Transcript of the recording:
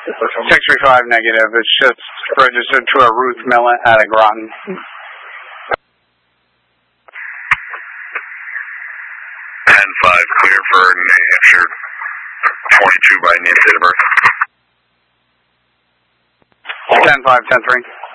635 negative. It's just registered to a Ruth Millet out of Groton. 10-5 clear for New Hampshire. 22 by name, date of birth. 10-5, 10-3.